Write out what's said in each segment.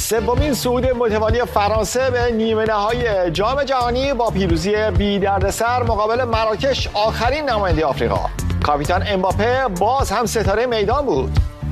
سومین صعود متوالی فرانسه به نیمه نهایی جام جهانی با پیروزی بی دردسر مقابل مراکش، آخرین نماینده آفریقا. کاپیتان امباپه باز هم ستاره میدان بود.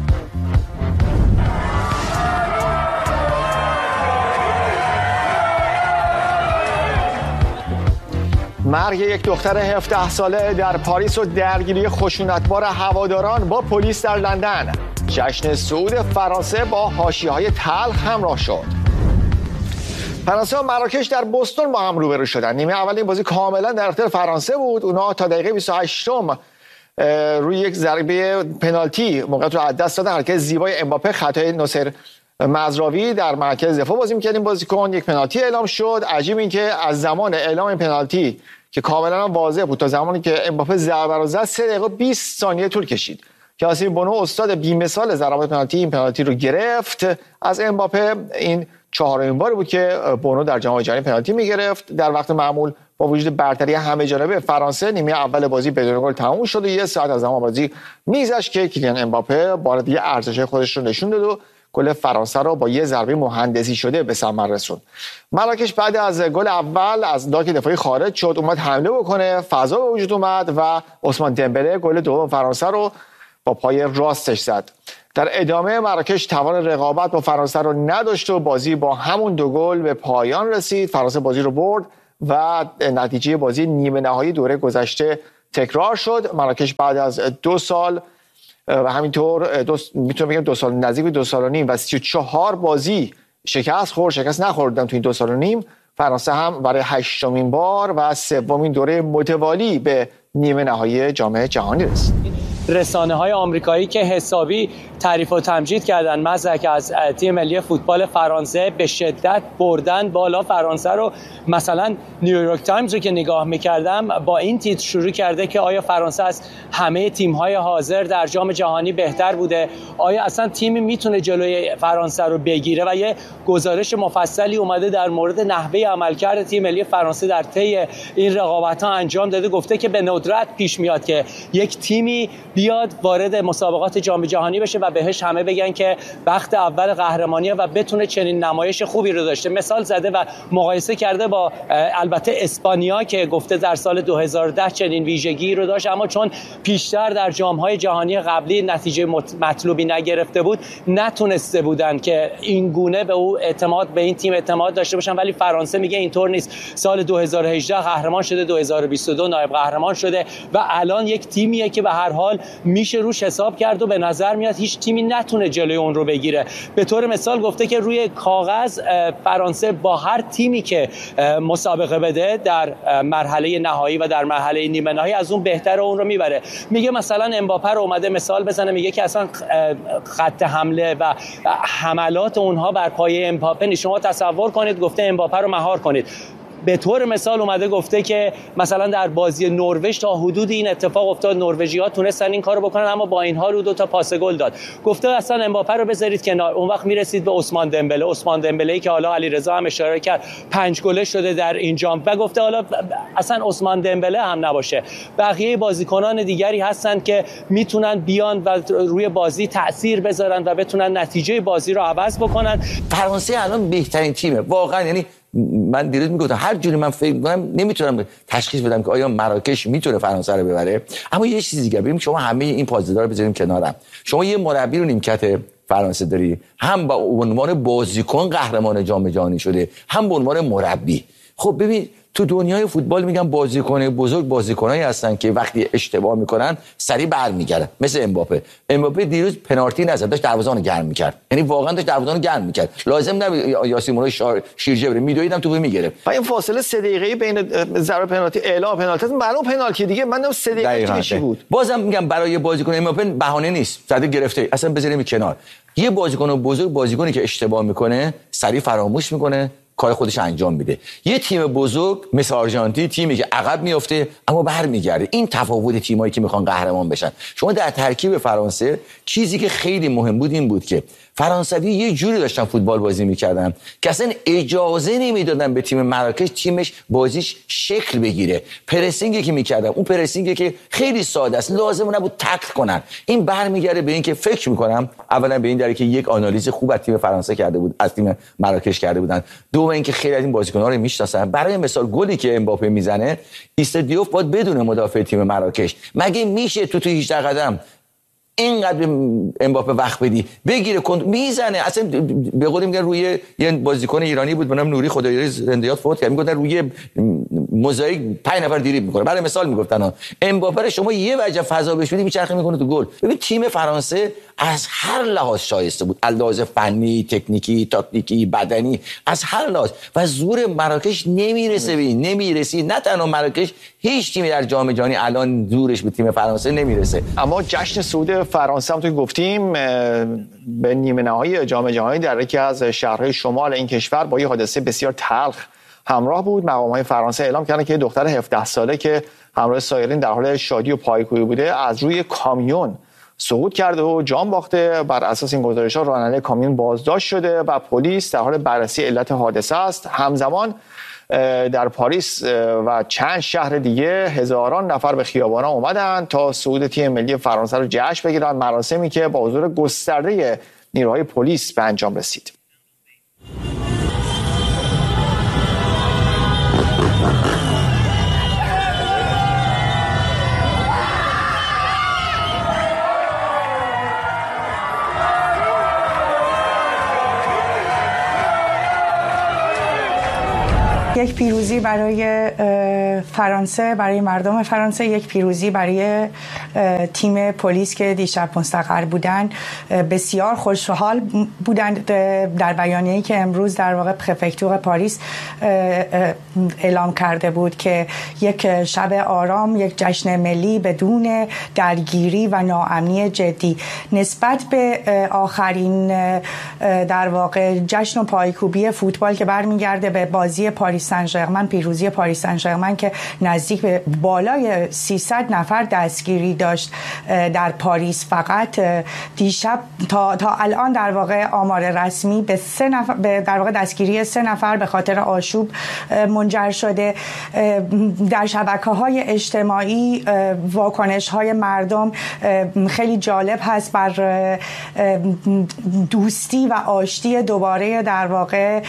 مرگ یک دختر 17 ساله در پاریس و درگیری خشونتبار هواداران با پلیس در لندن. جشن صعود فرانسه با حاشیه‌های تلخ همراه شد. فرانسه و مراکش در بوستون با هم روبرو شدند. نیمه اول این بازی کاملا در اختیار فرانسه بود. اونها تا دقیقه 28م روی یک ضربه پنالتی موقعیت رو از دست دادن. حرکت زیبای امباپه، خطای ناصر مزراوی در مرکز دفاع بازی می‌کرد این بازیکن. یک پنالتی اعلام شد. عجیب این که از زمان اعلام این پنالتی که کاملا واضح بود تا زمانی که امباپه ضربه رو زد 3 دقیقه 20 ثانیه طول کشید. کاسیم بونو استاد بی‌مثال ضربات پنالتی این پنالتی رو گرفت از امباپه. این 4مین بار بود که بونو در جام جهانی پنالتی می‌گرفت. در وقت معمول با وجود برتری همه جانبه فرانسه نیمه اول بازی بدون گل تموم شد و 1 ساعت از زمان بازی میگذشت که کیلیان امباپه بار دیگه ارزش خودش رو نشون داد و گل فرانسه رو با یه ضربه مهندسی شده به ثمر رسوند. مراکش بعد از گل اول از داک دفاعی خارج شد، اومد حمله بکنه، فضا به وجود اومد و عثمان دمبله گل دوم فرانسه رو با پای راستش زد. در ادامه مراکش توان رقابت با فرانسه رو نداشت و بازی با همون 2 گل به پایان رسید. فرانسه بازی رو برد و نتیجه بازی نیمه نهایی دوره گذشته تکرار شد. مراکش بعد از 2 سال و همینطور میتونم بگم 2 سال، نزدیک به 2 سال و نیم و 34 بازی شکست نخوردن تو این 2 سال و نیم. فرانسه هم برای 8مین بار و 3مین دوره متوالی به نیمه نهایی جام جهانی رسید. رسانه‌های آمریکایی که حسابی تعریف و تمجید کردن مزدک از تیم ملی فوتبال فرانسه، به شدت بردن بالا فرانسه رو. مثلا نیویورک تایمز رو که نگاه می‌کردم با این تیتر شروع کرده که آیا فرانسه از همه تیم‌های حاضر در جام جهانی بهتر بوده؟ آیا اصلا تیمی میتونه جلوی فرانسه رو بگیره؟ و یه گزارش مفصلی اومده در مورد نحوه عملکرد تیم ملی فرانسه در طی این رقابت‌ها انجام داده. گفته که به ندرت پیش میاد که یک تیمی بیاد وارد مسابقات جام جهانی بشه و بهش همه بگن که وقت اول قهرمانیه و بتونه چنین نمایش خوبی رو داشته. مثال زده و مقایسه کرده با البته اسپانیا که گفته در سال 2010 چنین ویژگی رو داشت، اما چون پیشتر در جام‌های جهانی قبلی نتیجه مطلوبی نگرفته بود نتونسته بودن که این گونه به این تیم اعتماد داشته باشن. ولی فرانسه میگه اینطور نیست. سال 2018 قهرمان شده، 2022 نایب قهرمان شده و الان یک تیمیه که به هر حال میشه روش حساب کرد و به نظر میاد هیچ تیمی نتونه جلوی اون رو بگیره. به طور مثال گفته که روی کاغذ فرانسه با هر تیمی که مسابقه بده در مرحله نهایی و در مرحله نیمه نهایی از اون بهتر اون رو میبره. میگه مثلا امباپه رو اومده مثال بزنه، میگه که اصلا خط حمله و حملات اونها بر پایه امباپه. شما تصور کنید گفته امباپه رو مهار کنید. به طور مثال اومده گفته که مثلا در بازی نروژ تا حدود این اتفاق افتاد، نروژی‌ها تونستن این کارو بکنن اما با اینها رو 2 تا پاس گل داد. گفته اصلا امباپه رو بذارید کنار. اون وقت میرسید به عثمان دمبله که حالا علیرضا هم اشاره کرد 5 گله شده در این جام و گفته حالا اصلا عثمان دمبله هم نباشه، بقیه بازیکنان دیگری هستن که میتونن بیان و روی بازی تأثیر بذارن و بتونن نتیجه بازی رو عوض بکنن. فرانسه الان بهترین تیمه واقعا. یعنی من دیروز میگفتم هر جوری من فکر می‌کنم نمیتونم تشخیص بدم که آیا مراکش میتونه فرانسه رو ببره. اما یه چیز دیگه ببین، شما همه این پازدارا رو بذاریم کنارم. شما یه مربی رو نیمکت فرانسه داری، هم با عنوان بازیکن قهرمان جام جهانی شده، هم به عنوان مربی. خب ببین تو دنیای فوتبال میگن بازیکن بزرگ بازیکنایی هستن که وقتی اشتباه میکنن سریع برمیگردن، مثل امباپه دیروز پنالتی نزد، داشت دروازه‌بانو گرم میکرد. یعنی واقعا داشت دروازه‌بانو گرم میکرد، لازم نبود یاسین شیرجه بره میدویدم تو میگرفت. و این فاصله 3 دقیقه‌ای بین ضربه پنالتی اعلام پنالتی معلوم پنالتی دیگه، من 3 دقیقه چی بود. بازم میگم برای بازیکن امباپه بهانه نیست، زده گرفته، اصلا بذاریم کنار. یه بازیکن بزرگ بازیکنی که اشتباه میکنه سریع فراموش میکنه، کار خودش انجام میده. یه تیم بزرگ مثل آرژانتین تیمی که عقب میفته اما برمیگرده. این تفاوت تیمایی که میخوان قهرمان بشن. شما در ترکیب فرانسه چیزی که خیلی مهم بود این بود که فرانسوی یه جوری داشتن فوتبال بازی میکردن که اصلا اجازه نمیدادن به تیم مراکش تیمش بازیش شکل بگیره. پرسینگی که میکردن، اون پرسینگی که خیلی ساده است، لازم نبود تکل کنن. این برمیگره به این که فکر میکنم اولا به این دلیل که یک آنالیز خوب از تیم فرانسه کرده بود، از تیم مراکش کرده بودن، دوم اینکه خیلی از این بازیکن‌ها رو میشناسن. برای مثال گلی که امباپه میزنه، دیوف باید بدون مدافع تیم مراکش مگه میشه تو 18 قدم اینقدر امباپه وقت بدی بگیره میزنه. اصلا به قول میگن روی یه بازیکن ایرانی بود به نام نوری خدایاری زندیات فوت کرد، میگفتن روی موزاییک 5 نفر دریبل میکنه. برای مثال میگفتن امباپه رو شما یه وجه فضا بهش بدی میچرخه میکنه تو گل. ببین تیم فرانسه از هر لحاظ شایسته بود، از لحاظ فنی، تکنیکی، تاکتیکی، بدنی، از هر لحاظ. و زور مراکش نمیرسه به این، نمیرسی. نه تنها مراکش، هیچ تیمی در جام جهانی الان زورش به تیم فرانسه نمیرسه. اما جشن صعود فرانسه هم تو گفتیم به نیمه نهایی جام جهانی در یکی از شهرهای شمال این کشور با یه حادثه بسیار تلخ همراه بود. مقام‌های فرانسه اعلام کردن که دختر 17 ساله که همراه سایرین در حال شادی و پایکوبی بوده از روی کامیون سقوط کرده و جان باخته. بر اساس این گزارش‌ها راننده کامیون بازداشت شده و پلیس در حال بررسی علت حادثه است. همزمان در پاریس و چند شهر دیگه هزاران نفر به خیابان‌ها اومدن تا صعود تیم ملی فرانسه رو جشن بگیرن، مراسمی که با حضور گسترده نیروهای پلیس به انجام رسید. یک پیروزی برای فرانسه، برای مردم فرانسه، یک پیروزی برای تیم پلیس که دیشب مستقر بودن. بسیار خوشحال بودند. در بیانیه‌ای که امروز در واقع پرفکتور پاریس اعلام کرده بود که یک شب آرام، یک جشن ملی بدون درگیری و ناامنی جدی. نسبت به آخرین در واقع جشن و پایکوبی فوتبال که برمیگرده به بازی پاریس سن ژرمن، پیروزی پاریس سن ژرمن که نزدیک به بالای 300 نفر دستگیری داشت در پاریس فقط دیشب، تا الان در واقع آمار رسمی به 3 نفر، در واقع دستگیری 3 نفر به خاطر آشوب منجر شده. در شبکه‌های اجتماعی واکنش‌های مردم خیلی جالب هست بر دوستی و آشتی دوباره در واقع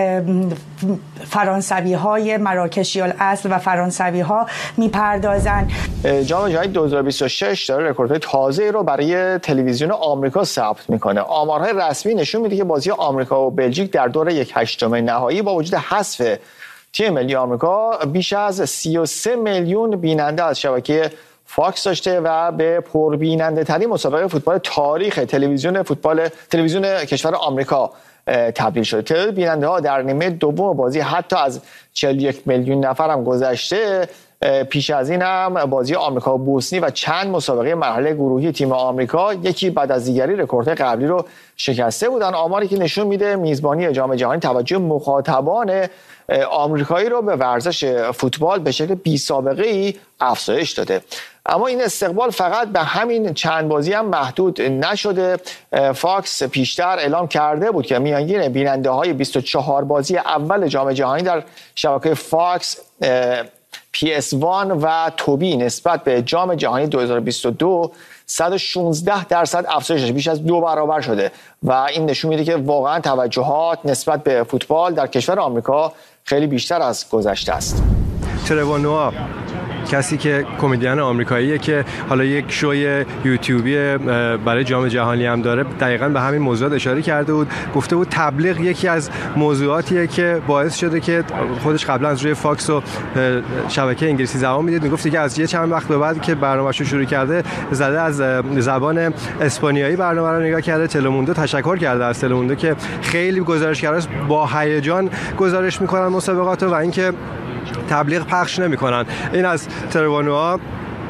فرانسوی‌های مراکشی الاصل و فرانسوی‌ها میپردازن. جام جهانی 2026 داره رکوردهای تازه رو برای تلویزیون آمریکا ثبت میکنه. آمارهای رسمی نشون میده که بازی آمریکا و بلژیک در دور 1/8 نهایی با وجود حذف تیم ملی آمریکا بیش از 33 میلیون بیننده از شبکه فاکس داشته و به پربیننده ترین مسابقه فوتبال تاریخ تلویزیون کشور آمریکا تبدیل شده. تعداد بیننده ها در نیمه دوم بازی حتی از 41 میلیون نفر هم گذشته. پیش از این هم بازی آمریکا و بوسنی و چند مسابقه مرحله گروهی تیم آمریکا یکی بعد از دیگری رکورد قبلی رو شکسته بودن. آماری که نشون میده میزبانی جام جهانی توجه مخاطبان آمریکایی رو به ورزش فوتبال به شکل بی‌سابقه‌ای افزایش داده. اما این استقبال فقط به همین چند بازی هم محدود نشده. فاکس پیشتر اعلام کرده بود که میانگین بیننده های 24 بازی اول جام جهانی در شبکه فاکس، PS1 و توبی نسبت به جام جهانی 2022 116% افزایش، بیش از 2 برابر شده و این نشون میده که واقعا توجهات نسبت به فوتبال در کشور آمریکا خیلی بیشتر از گذشته است. ترور نوآ، کسی که کمدین آمریکاییه که حالا یک شوی یوتیوبی برای جام جهانی هم داره، دقیقاً به همین موضوعات اشاره کرده بود. گفته بود تبلیغ یکی از موضوعاتیه که باعث شده که خودش قبلا از روی فاکس و شبکه انگلیسی زبان میدید. میگفت دیگه از یه چند وقت به بعد که برنامه‌شو شروع کرده زده از زبان اسپانیایی برنامه رو نگاه کرده. تلموندو تشکر کرده از تلموندو که خیلی گزارشگرا با هیجان گزارش میکنن مسابقات و اینکه تبلیغ پخش نمیکنن. این از ترور نوآ.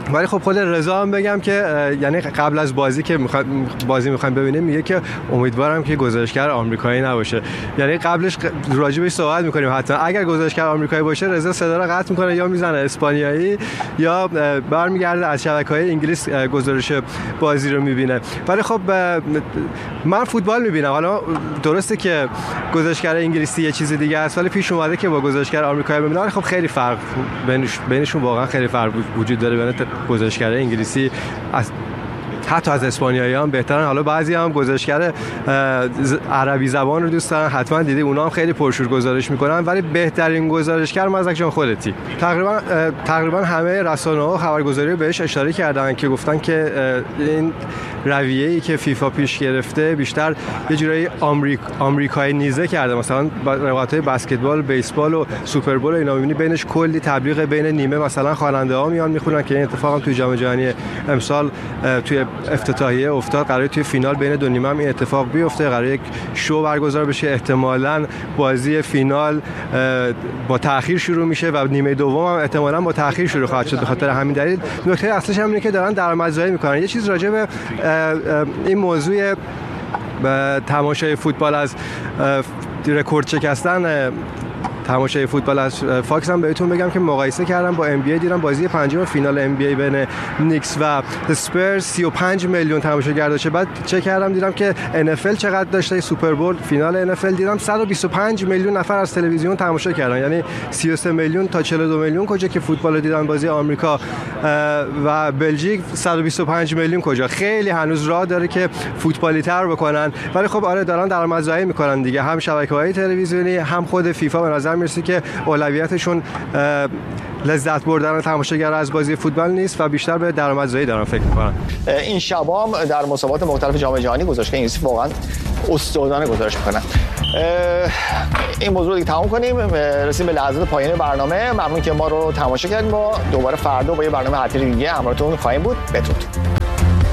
ولی خب خود رضا هم بگم که یعنی قبل از بازی که میخوایم ببینیم میگه که امیدوارم که گزارشگر آمریکایی نباشه. یعنی قبلش راجع بهش صحبت میکنیم، حتما اگر گزارشگر آمریکایی باشه رضا صدا رو قطع میکنه یا میزنه اسپانیایی یا برمیگرده از شبکه‌های انگلیس گزارش بازی رو میبینه. ولی خب من فوتبال میبینم، حالا درسته که گزارشگر انگلیسی یه چیز دیگه است ولی پیش اومده که با گزارشگر آمریکایی ببینم، ولی خب خیلی فرق بینشون واقعا خیلی فرق وجود داره. بین گزارشگر انگلیسی حتی از اسپانیایی هم بهترن. حالا بعضی هم گزارشگر عربی زبان رو دوست دارن، حتما دیدی اونا هم خیلی پرشور گزارش میکنن، ولی بهترین گزارشگر مزدک جان خودتی. تقریبا همه رسانه‌ها خبرگزاری رو بهش اشاره کردن که گفتن که این رویه‌ای که فیفا پیش گرفته بیشتر یه جورایی آمریکایی نیزه کرده. مثلا رقابت‌های بسکتبال، بیسبال و سوپر بول اینا می‌بینی بینش کلی تبلیغ بین نیمه مثلا خواننده‌ها میان میخونن که این اتفاق هم توی جام جهانی امسال توی افتتاحیه افتاد. قراره توی فینال بین دو نیمه هم این اتفاق بیفته، قراره یک شو برگزار بشه. احتمالاً بازی فینال با تأخیر شروع میشه و نیمه دوم هم احتمالاً با تأخیر شروع خواهد شد. به خاطر همین دلیل نکته اصلیش هم اینه که دارن درآمدزایی میکنن. یه چیز راجع به این موضوع تماشای فوتبال از رکورد شکستن تماشای فوتبال از فاکس هم بهتون بگم که مقایسه کردم با ام بی ای، دیدم بازی پنجم فینال ام بی ای بین نیکس و اسپرز 35 میلیون تماشاگر داشته. بعد چک کردم دیدم که ان اف ال چقدر داشته، سوپر بول فینال ان اف ال دیدم 125 میلیون نفر از تلویزیون تماشا کردن، یعنی 33 میلیون تا 42 میلیون کجا که فوتبال دیدن. بازی آمریکا و بلژیک 125 میلیون کجا. خیلی هنوز راه داره که فوتبالی تر بکنن، ولی خب آره دارن درآمدزایی میکنن دیگه. هم شبکه‌های تلویزیونی هم خود فیفا به نظر میرسه که اولویتشون لذت بردن تماشاگر از بازی فوتبال نیست و بیشتر به درآمدزایی دارن فکر میکنن. این شبام در مسابقات مختلف جام جهانی گزارشگر انگلیسی واقعا استادانه گزارش میکنن. این موضوع دیگه تمام کنیم، رسیم به لحظات پایان برنامه. ممنون که ما رو تماشا کردید. ما دوباره فردا با یه برنامه حتمی دیگه همراهتون خواهیم بود. بدرود.